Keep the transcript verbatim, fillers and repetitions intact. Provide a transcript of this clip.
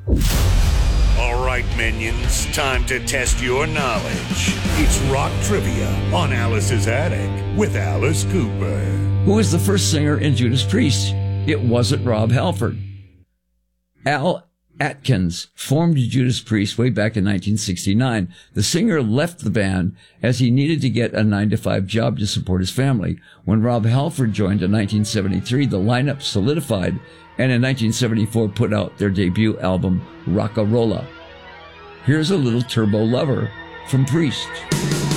All right, minions, time to test your knowledge. It's rock trivia on Alice's Attic with Alice Cooper. Who was the first singer in Judas Priest? It wasn't Rob Halford. Al Atkins formed Judas Priest way back in nineteen sixty-nine. The singer left the band as he needed to get a nine to five job to support his family. When Rob Halford joined in nineteen seventy-three, the lineup solidified, and in nineteen seventy-four put out their debut album, Rock-a-Rolla. Here's a little Turbo Lover from Priest.